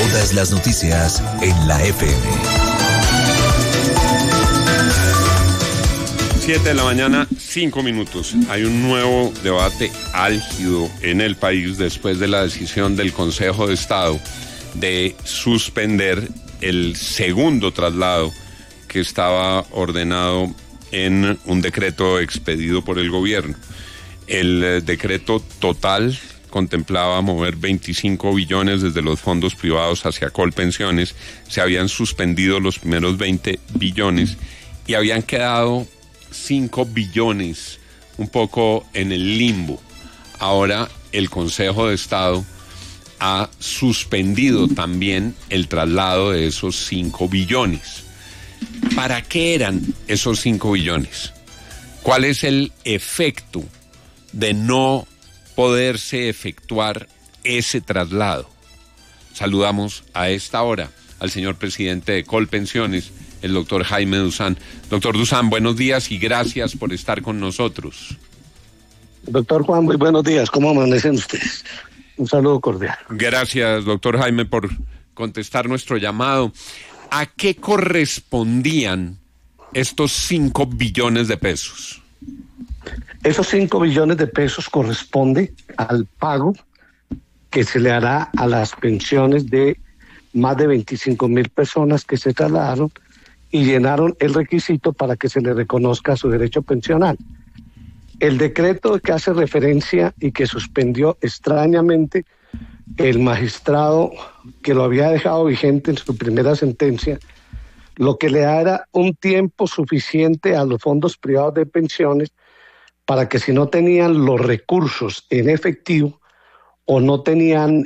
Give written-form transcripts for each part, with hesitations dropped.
Todas las noticias en la FM. 7 de la mañana, 5 minutos. Hay un nuevo debate álgido en el país después de la decisión del Consejo de Estado de suspender el segundo traslado que estaba ordenado en un decreto expedido por el gobierno. El decreto total contemplaba mover 25 billones desde los fondos privados hacia Colpensiones. Se habían suspendido los primeros 20 billones y habían quedado 5 billones un poco en el limbo. Ahora el Consejo de Estado ha suspendido también el traslado de esos 5 billones. ¿Para qué eran esos 5 billones? ¿Cuál es el efecto de no poderse efectuar ese traslado? Saludamos a esta hora al señor presidente de Colpensiones, el doctor Jaime Duzán. Doctor Duzán, buenos días y gracias por estar con nosotros. Doctor Juan, muy buenos días. ¿Cómo amanecen ustedes? Un saludo cordial. Gracias, doctor Jaime, por contestar nuestro llamado. ¿A qué correspondían estos 5 billones de pesos? Esos 5 billones de pesos corresponde al pago que se le hará a las pensiones de más de 25,000 personas que se trasladaron y llenaron el requisito para que se le reconozca su derecho pensional. El decreto que hace referencia y que suspendió extrañamente el magistrado que lo había dejado vigente en su primera sentencia, lo que le da era un tiempo suficiente a los fondos privados de pensiones para que si no tenían los recursos en efectivo o no tenían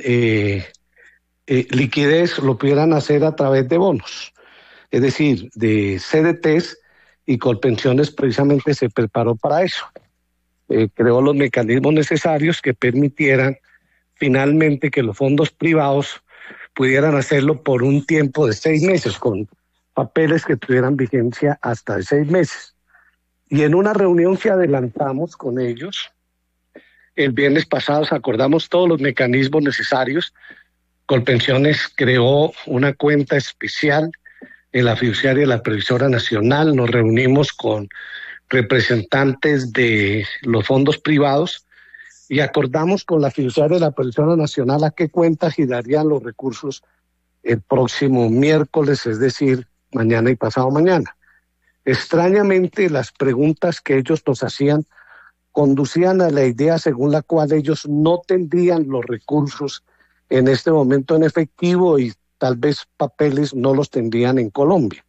liquidez, lo pudieran hacer a través de bonos, es decir, de CDTs, y Colpensiones precisamente se preparó para eso. Creó los mecanismos necesarios que permitieran finalmente que los fondos privados pudieran hacerlo por un tiempo de 6 meses, con papeles que tuvieran vigencia hasta de 6 meses. Y en una reunión que adelantamos con ellos, el viernes pasado acordamos todos los mecanismos necesarios. Colpensiones creó una cuenta especial en la fiduciaria de la Previsora Nacional. Nos reunimos con representantes de los fondos privados y acordamos con la fiduciaria de la Previsora Nacional a qué cuenta girarían los recursos el próximo miércoles, es decir, mañana y pasado mañana. Extrañamente, las preguntas que ellos nos hacían conducían a la idea según la cual ellos no tendrían los recursos en este momento en efectivo y tal vez papeles no los tendrían en Colombia.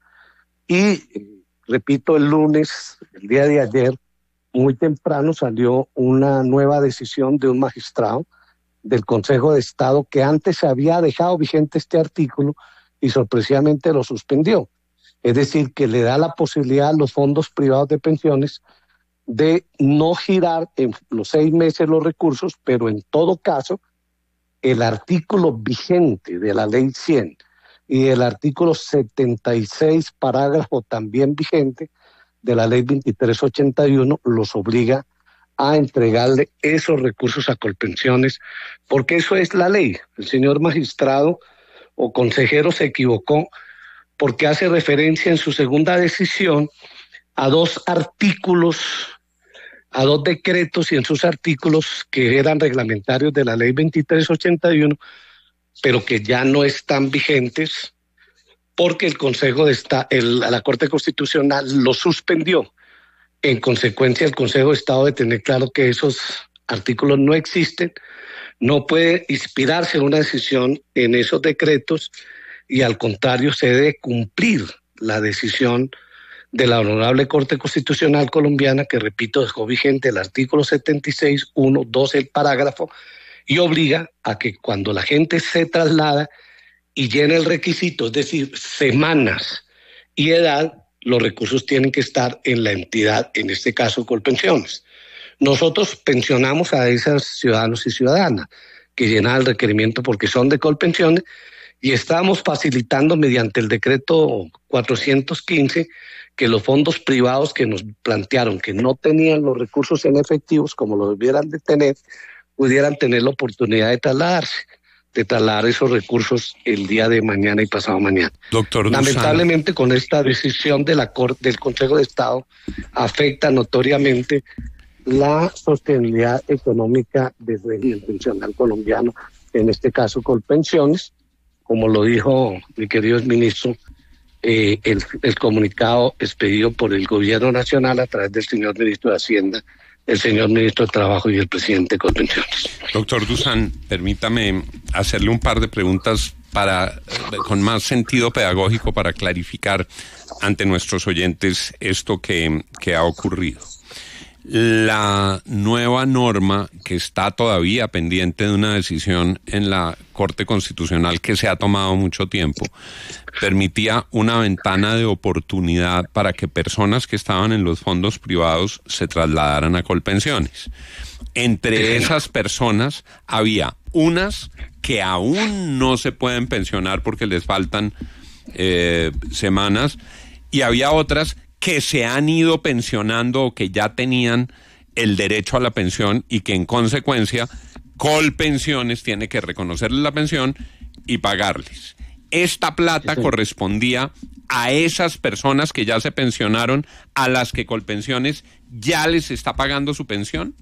Y, repito, el lunes, el día de ayer, muy temprano salió una nueva decisión de un magistrado del Consejo de Estado que antes había dejado vigente este artículo y sorpresivamente lo suspendió. Es decir, que le da la posibilidad a los fondos privados de pensiones de no girar en los 6 meses los recursos, pero en todo caso, el artículo vigente de la Ley 100 y el artículo 76, parágrafo también vigente de la Ley 2381, los obliga a entregarle esos recursos a Colpensiones, porque eso es la ley. El señor magistrado o consejero se equivocó porque hace referencia en su segunda decisión a 2 artículos, a 2 decretos y en sus artículos que eran reglamentarios de la Ley 2381, pero que ya no están vigentes porque el Consejo de la Corte Constitucional lo suspendió. En consecuencia, el Consejo de Estado debe tener claro que esos artículos no existen, no puede inspirarse en una decisión en esos decretos y al contrario se debe cumplir la decisión de la Honorable Corte Constitucional colombiana, que repito, dejó vigente el artículo 76, 1, 2, el parágrafo, y obliga a que cuando la gente se traslada y llena el requisito, es decir, semanas y edad, los recursos tienen que estar en la entidad, en este caso Colpensiones. Nosotros pensionamos a esos ciudadanos y ciudadanas que llenan el requerimiento porque son de Colpensiones y estamos facilitando mediante el decreto 415 que los fondos privados que nos plantearon que no tenían los recursos en efectivos como lo debieran de tener, pudieran tener la oportunidad de trasladarse. de trasladar esos recursos el día de mañana y pasado mañana. Doctor Lamentablemente, con esta decisión de del Consejo de Estado afecta notoriamente la sostenibilidad económica del régimen pensional colombiano, en este caso Colpensiones, como lo dijo mi querido ministro, el comunicado expedido por el Gobierno Nacional a través del señor ministro de Hacienda, el señor ministro de Trabajo y el presidente de Colpensiones. Doctor Dusan, permítame hacerle un par de preguntas con más sentido pedagógico para clarificar ante nuestros oyentes esto que ha ocurrido. La nueva norma que está todavía pendiente de una decisión en la Corte Constitucional que se ha tomado mucho tiempo, permitía una ventana de oportunidad para que personas que estaban en los fondos privados se trasladaran a Colpensiones. Entre esas personas había unas que aún no se pueden pensionar porque les faltan semanas, y había otras que se han ido pensionando o que ya tenían el derecho a la pensión y que en consecuencia Colpensiones tiene que reconocerles la pensión y pagarles. Esta plata correspondía a esas personas que ya se pensionaron, a las que Colpensiones ya les está pagando su pensión.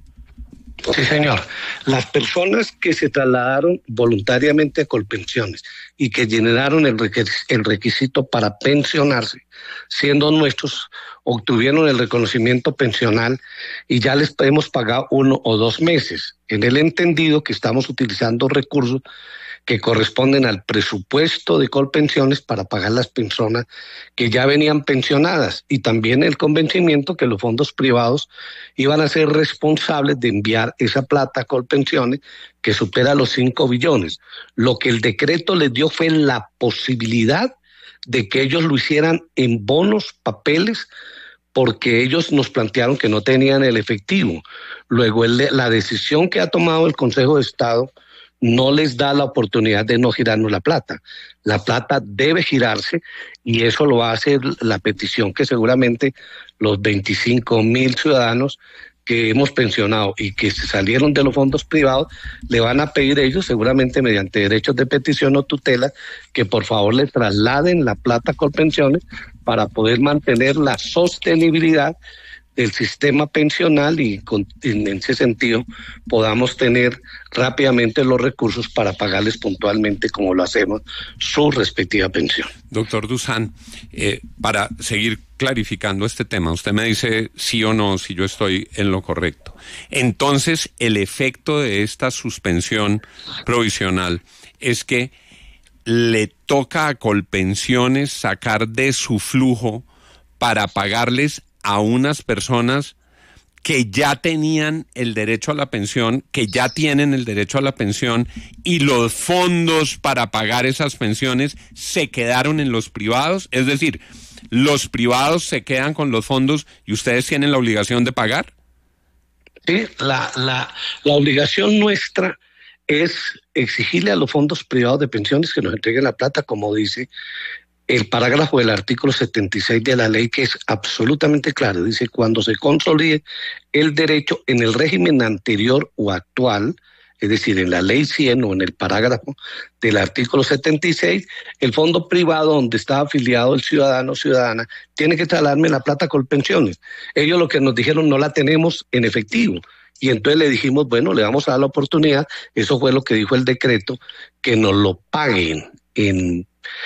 Sí, señor. Las personas que se trasladaron voluntariamente a Colpensiones y que llenaron el requisito para pensionarse, siendo nuestros, obtuvieron el reconocimiento pensional y ya les hemos pagado 1 o 2 meses, en el entendido que estamos utilizando recursos que corresponden al presupuesto de Colpensiones para pagar las personas que ya venían pensionadas, y también el convencimiento que los fondos privados iban a ser responsables de enviar esa plata a Colpensiones que supera los 5 billones. Lo que el decreto les dio fue la posibilidad de que ellos lo hicieran en bonos, papeles, porque ellos nos plantearon que no tenían el efectivo. Luego la decisión que ha tomado el Consejo de Estado no les da la oportunidad de no girarnos la plata. La plata debe girarse, y eso lo va a hacer la petición que seguramente los 25,000 ciudadanos que hemos pensionado y que se salieron de los fondos privados le van a pedir ellos, seguramente mediante derechos de petición o tutela, que por favor le trasladen la plata a Colpensiones para poder mantener la sostenibilidad del sistema pensional y en ese sentido podamos tener rápidamente los recursos para pagarles puntualmente, como lo hacemos, su respectiva pensión. Doctor Dusan, para seguir clarificando este tema, usted me dice sí o no si yo estoy en lo correcto. Entonces, el efecto de esta suspensión provisional es que le toca a Colpensiones sacar de su flujo para pagarles a unas personas que ya tenían el derecho a la pensión, que ya tienen el derecho a la pensión, y los fondos para pagar esas pensiones se quedaron en los privados. Es decir, los privados se quedan con los fondos y ustedes tienen la obligación de pagar. Sí, la obligación nuestra es exigirle a los fondos privados de pensiones que nos entreguen la plata, como dice el parágrafo del artículo 76 de la ley, que es absolutamente claro. Dice: cuando se consolide el derecho en el régimen anterior o actual, es decir, en la ley 100 o en el parágrafo del artículo 76, el fondo privado donde está afiliado el ciudadano o ciudadana tiene que trasladarme la plata a Colpensiones. Ellos lo que nos dijeron: no la tenemos en efectivo. Y entonces le dijimos, bueno, le vamos a dar la oportunidad, eso fue lo que dijo el decreto, que nos lo paguen en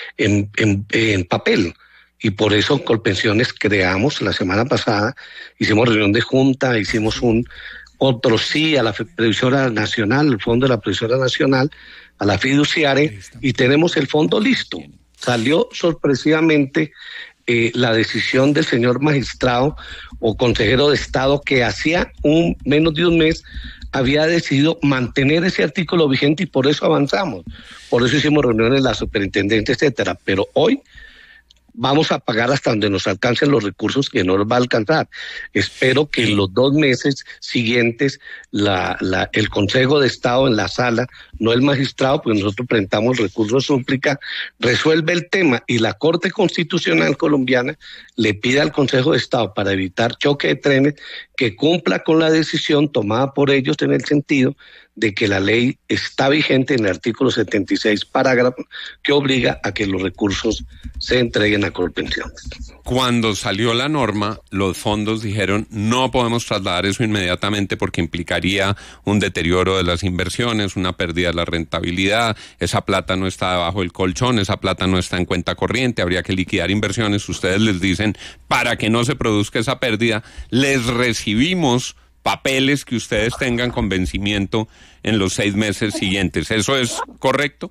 papel. Y por eso Colpensiones creamos la semana pasada, hicimos reunión de junta, hicimos otro sí a la Previsora Nacional, el Fondo de la Previsora Nacional, a la fiduciaria, y tenemos el fondo listo. Salió sorpresivamente la decisión del señor magistrado o consejero de Estado, que hacía menos de un mes había decidido mantener ese artículo vigente, y por eso avanzamos. Por eso hicimos reuniones la superintendencia, etcétera. Pero hoy vamos a pagar hasta donde nos alcancen los recursos, que no nos va a alcanzar. Espero que en los 2 meses siguientes el Consejo de Estado en la sala, no el magistrado, pues nosotros presentamos recurso de súplica, resuelve el tema, y la Corte Constitucional colombiana le pide al Consejo de Estado, para evitar choque de trenes, que cumpla con la decisión tomada por ellos en el sentido de que la ley está vigente en el artículo 76, parágrafo, que obliga a que los recursos se entreguen a Colpensiones. Cuando salió la norma, los fondos dijeron no podemos trasladar eso inmediatamente porque implicaría un deterioro de las inversiones, una pérdida de la rentabilidad, esa plata no está debajo del colchón, esa plata no está en cuenta corriente, habría que liquidar inversiones. Ustedes les dicen, para que no se produzca esa pérdida, les recibimos papeles que ustedes tengan con vencimiento en los 6 meses siguientes. ¿Eso es correcto?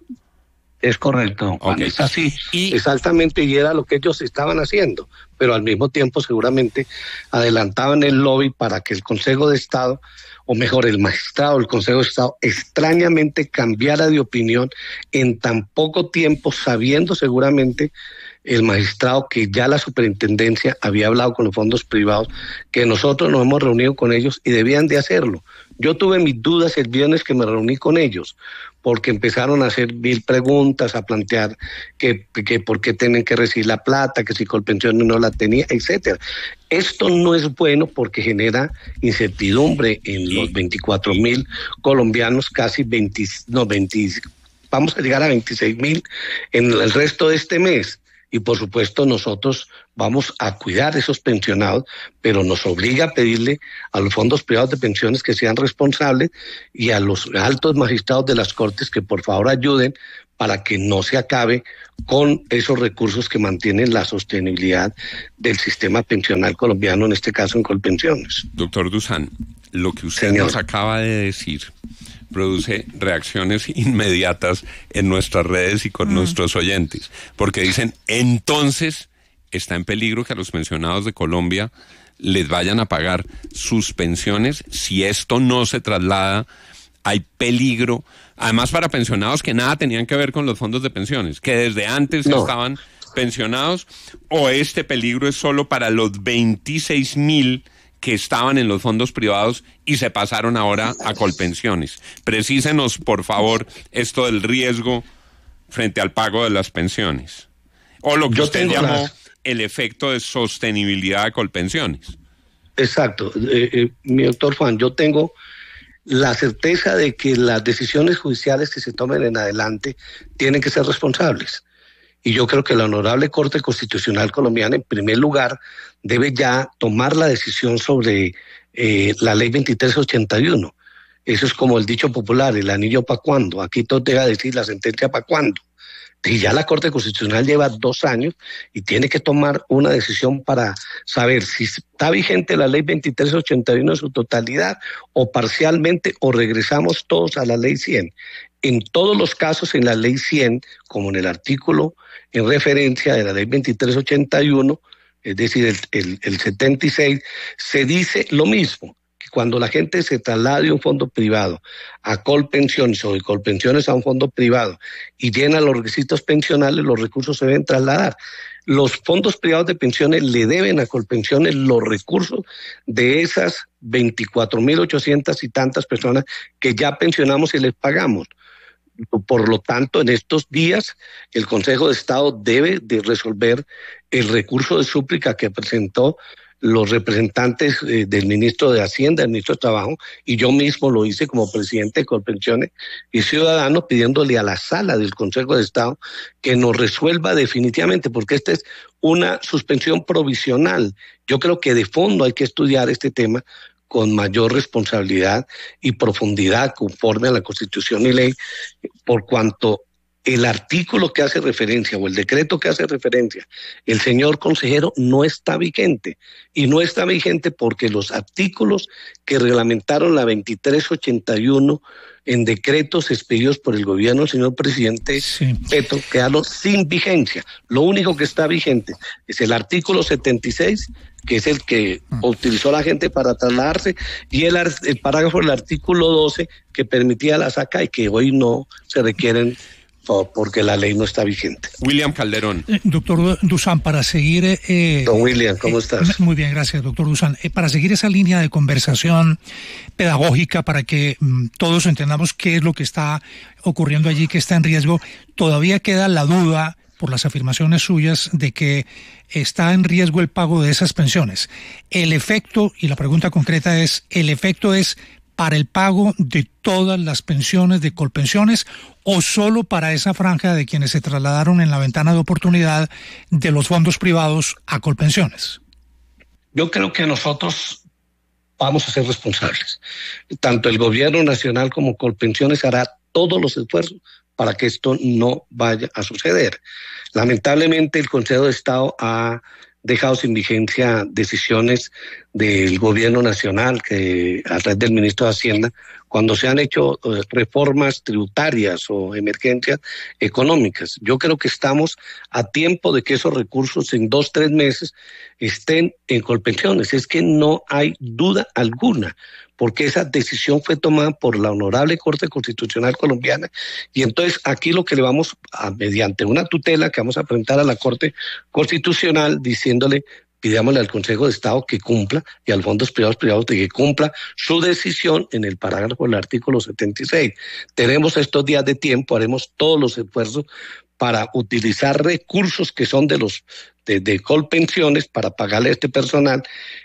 Es correcto, Juan, Okay. es así, exactamente, y era lo que ellos estaban haciendo, pero al mismo tiempo seguramente adelantaban el lobby para que el Consejo de Estado, o mejor, el magistrado del Consejo de Estado, extrañamente cambiara de opinión en tan poco tiempo, sabiendo seguramente el magistrado que ya la superintendencia había hablado con los fondos privados, que nosotros nos hemos reunido con ellos y debían de hacerlo. Yo tuve mis dudas el viernes que me reuní con ellos, porque empezaron a hacer 1000 preguntas, a plantear que por qué tienen que recibir la plata, que si Colpensiones no la tenía, etcétera. Esto no es bueno porque genera incertidumbre en los 24,000 colombianos, casi 20, vamos a llegar a 26,000 en el resto de este mes. Y por supuesto nosotros vamos a cuidar a esos pensionados, pero nos obliga a pedirle a los fondos privados de pensiones que sean responsables y a los altos magistrados de las Cortes que por favor ayuden para que no se acabe con esos recursos que mantienen la sostenibilidad del sistema pensional colombiano, en este caso en Colpensiones. Doctor Dusan, lo que usted nos acaba de decir produce reacciones inmediatas en nuestras redes y con nuestros oyentes, porque dicen, entonces está en peligro que a los pensionados de Colombia les vayan a pagar sus pensiones. Si esto no se traslada, hay peligro, además para pensionados que nada tenían que ver con los fondos de pensiones, que desde antes estaban pensionados, o este peligro es solo para los 26,000 que estaban en los fondos privados y se pasaron ahora a Colpensiones. Precísenos, por favor, esto del riesgo frente al pago de las pensiones. O lo que usted llamó el efecto de sostenibilidad de Colpensiones. Exacto. Mi doctor Juan, yo tengo la certeza de que las decisiones judiciales que se tomen en adelante tienen que ser responsables. Y yo creo que la Honorable Corte Constitucional Colombiana, en primer lugar, debe ya tomar la decisión sobre la Ley 2381. Eso es como el dicho popular, el anillo para cuándo. Aquí todo te va a decir la sentencia para cuándo. Y ya la Corte Constitucional lleva 2 años y tiene que tomar una decisión para saber si está vigente la Ley 2381 en su totalidad o parcialmente, o regresamos todos a la Ley 100. En todos los casos, en la Ley 100, como en el artículo en referencia de la Ley 2381, es decir, el 76, se dice lo mismo, que cuando la gente se traslade de un fondo privado a Colpensiones o de Colpensiones a un fondo privado y llena los requisitos pensionales, los recursos se deben trasladar. Los fondos privados de pensiones le deben a Colpensiones los recursos de esas 24,800 y tantas personas que ya pensionamos y les pagamos. Por lo tanto, en estos días, el Consejo de Estado debe de resolver el recurso de súplica que presentó los representantes del ministro de Hacienda, del ministro de Trabajo, y yo mismo lo hice como presidente de Colpensiones y ciudadano, pidiéndole a la sala del Consejo de Estado que nos resuelva definitivamente, porque esta es una suspensión provisional. Yo creo que de fondo hay que estudiar este tema con mayor responsabilidad y profundidad conforme a la Constitución y ley, por cuanto el artículo que hace referencia o el decreto que hace referencia el señor consejero no está vigente, y no está vigente porque los artículos que reglamentaron la 2381 en decretos expedidos por el gobierno del señor presidente Petro quedaron sin vigencia. Lo único que está vigente es el artículo 76, que es el que utilizó la gente para trasladarse, y el parágrafo del artículo 12 que permitía la saca y que hoy no se requieren porque la ley no está vigente. William Calderón. Doctor Dusan, para seguir... Don William, ¿cómo estás? Muy bien, gracias, doctor Dusan. Para seguir esa línea de conversación pedagógica, para que todos entendamos qué es lo que está ocurriendo allí, que está en riesgo, todavía queda la duda, por las afirmaciones suyas, de que está en riesgo el pago de esas pensiones. El efecto, y la pregunta concreta es, ¿el efecto es para el pago de todas las pensiones de Colpensiones o solo para esa franja de quienes se trasladaron en la ventana de oportunidad de los fondos privados a Colpensiones? Yo creo que nosotros vamos a ser responsables. Tanto el gobierno nacional como Colpensiones hará todos los esfuerzos para que esto no vaya a suceder. Lamentablemente el Consejo de Estado ha dejado sin vigencia decisiones del gobierno nacional que a través del ministro de Hacienda, cuando se han hecho reformas tributarias o emergencias económicas. Yo creo que estamos a tiempo de que esos recursos en 2-3 meses estén en Colpensiones. Es que no hay duda alguna, porque esa decisión fue tomada por la Honorable Corte Constitucional Colombiana, y entonces aquí lo que le vamos a, mediante una tutela que vamos a presentar a la Corte Constitucional, pidámosle al Consejo de Estado que cumpla, y a los fondos privados de que cumpla su decisión en el parágrafo del artículo 76. Tenemos estos días de tiempo, haremos todos los esfuerzos para utilizar recursos que son de Colpensiones para pagarle a este personal,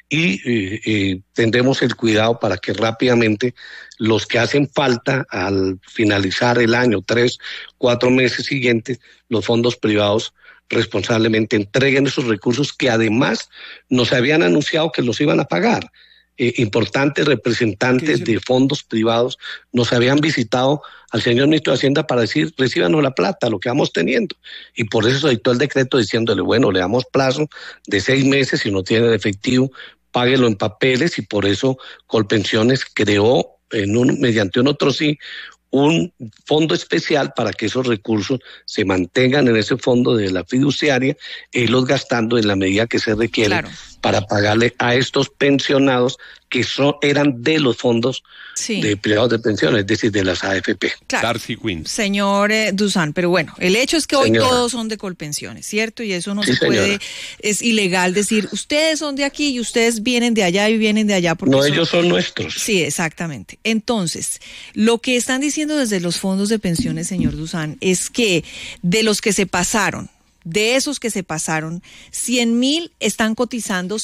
y tendremos el cuidado para que rápidamente los que hacen falta al finalizar el año, 3-4 meses siguientes, los fondos privados responsablemente entreguen esos recursos que además nos habían anunciado que los iban a pagar. Importantes representantes de fondos privados nos habían visitado al señor ministro de Hacienda para decir, recíbanos la plata, lo que vamos teniendo. Y por eso se dictó el decreto diciéndole, bueno, le damos plazo de 6 meses, si no tiene el efectivo, páguelo en papeles, y por eso Colpensiones creó mediante un otro sí, un fondo especial para que esos recursos se mantengan en ese fondo de la fiduciaria e irlos gastando en la medida que se requiere, claro, para pagarle a estos pensionados que eran de los fondos de privados de pensiones, es decir, de las AFP. Claro. Darcy Quinn. Señor Dusan, pero bueno, el hecho es que hoy todos son de Colpensiones, ¿cierto? Y eso no se puede, es ilegal decir, ustedes son de aquí y ustedes vienen de allá y vienen de allá. Porque ellos son nuestros. Sí, exactamente. Entonces, lo que están diciendo desde los fondos de pensiones, señor Dusan, es que de los que se pasaron, de esos que se pasaron, 100.000 están cotizando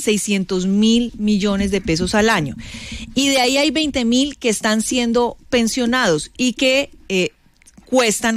600.000 millones de pesos al año. Y de ahí hay 20.000 que están siendo pensionados y que cuestan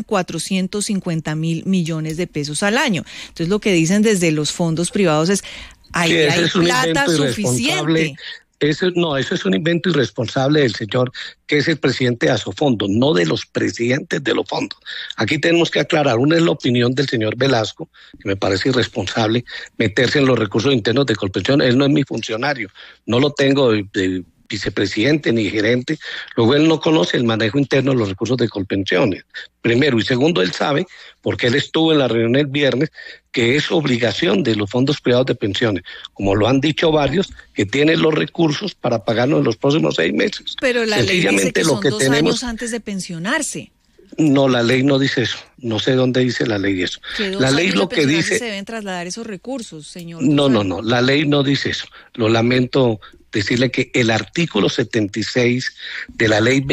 450.000 millones de pesos al año. Entonces lo que dicen desde los fondos privados es, ahí hay plata suficiente. Eso es un invento irresponsable del señor que es el presidente de Asofondo, no de los presidentes de los fondos. Aquí tenemos que aclarar, una es la opinión del señor Velasco, que me parece irresponsable meterse en los recursos internos de Colpensiones. Él no es mi funcionario, no lo tengo de vicepresidente ni gerente, luego él no conoce el manejo interno de los recursos de Colpensiones, primero, y segundo, él sabe, porque él estuvo en la reunión el viernes, que es obligación de los fondos privados de pensiones, como lo han dicho varios, que tienen los recursos para pagarnos en los próximos 6 meses. Pero la ley dice que son 2 años antes de pensionarse. No, la ley no dice eso. No sé dónde dice la ley eso. La ley lo que dice, se deben trasladar esos recursos, señor. No, la ley no dice eso. Lo lamento decirle que el artículo 76 de la ley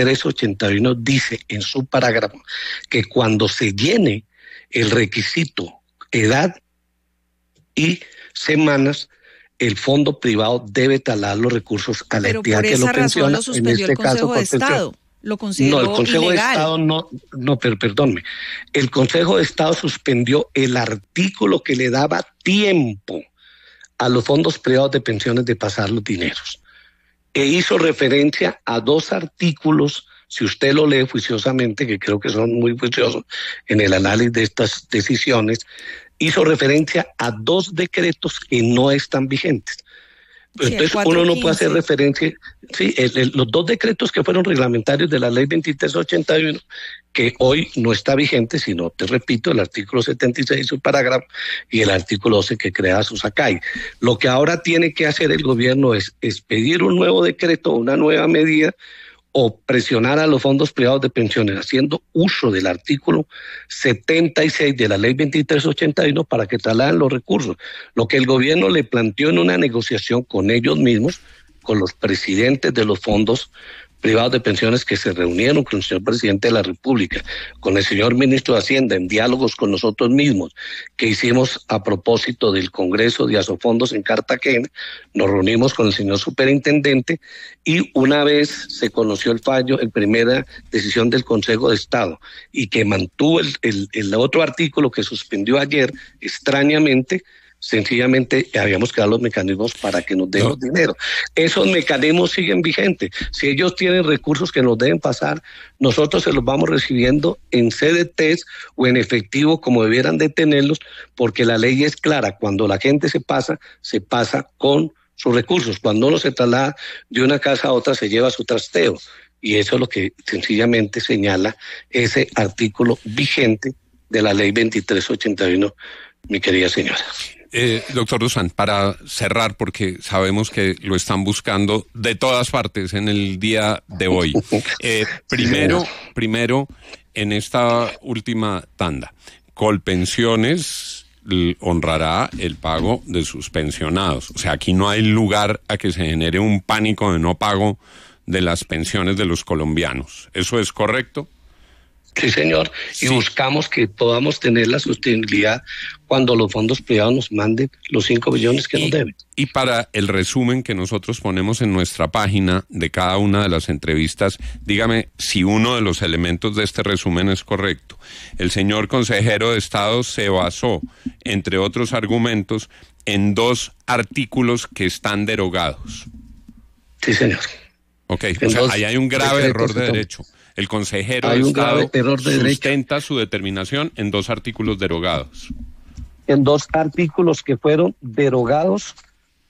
2381 dice en su parágrafo que cuando se llene el requisito edad y semanas, el fondo privado debe trasladar los recursos a la entidad que lo pensiona. Pero por esa razón lo suspendió el Consejo de Estado. Lo consideró el Consejo ilegal. de Estado pero perdónme. El Consejo de Estado suspendió el artículo que le daba tiempo a los fondos privados de pensiones de pasar los dineros. E hizo referencia a 2 artículos, si usted lo lee juiciosamente, que creo que son muy juiciosos en el análisis de estas decisiones, hizo referencia a 2 decretos que no están vigentes. Entonces uno no puede hacer referencia, los 2 decretos que fueron reglamentarios de la ley 2381, que hoy no está vigente, sino, te repito, el artículo 76, su parágrafo, y el artículo 12 que crea Susacay. Lo que ahora tiene que hacer el gobierno es expedir un nuevo decreto, una nueva medida, o presionar a los fondos privados de pensiones haciendo uso del artículo 76 de la ley 2381 para que trasladen los recursos. Lo que el gobierno le planteó en una negociación con ellos mismos, con los presidentes de los fondos privados de pensiones que se reunieron con el señor presidente de la República, con el señor ministro de Hacienda, en diálogos con nosotros mismos, que hicimos a propósito del Congreso de Asofondos en Cartagena. Nos reunimos con el señor superintendente y una vez se conoció el fallo, la primera decisión del Consejo de Estado, y que mantuvo el otro artículo que suspendió ayer, extrañamente, sencillamente habíamos creado los mecanismos para que nos den los dinero. Esos mecanismos siguen vigentes. Si ellos tienen recursos que nos deben pasar, nosotros se los vamos recibiendo en CDTs o en efectivo, como debieran de tenerlos, porque la ley es clara. Cuando la gente se pasa con sus recursos. Cuando uno se traslada de una casa a otra, se lleva su trasteo. Y eso es lo que sencillamente señala ese artículo vigente de la ley 2381, mi querida señora. Doctor Dusan, para cerrar, porque sabemos que lo están buscando de todas partes en el día de hoy. Primero, en esta última tanda, Colpensiones honrará el pago de sus pensionados. O sea, aquí no hay lugar a que se genere un pánico de no pago de las pensiones de los colombianos. ¿Eso es correcto? Sí, señor, y buscamos que podamos tener la sostenibilidad cuando los fondos privados nos manden los 5 billones que nos deben. Y para el resumen que nosotros ponemos en nuestra página de cada una de las entrevistas, dígame si uno de los elementos de este resumen es correcto. El señor consejero de Estado se basó, entre otros argumentos, en 2 artículos que están derogados. Sí, señor. Ok, o sea, ahí hay un grave error de derecho. El consejero de Estado sustenta su determinación en 2 artículos derogados. En 2 artículos que fueron derogados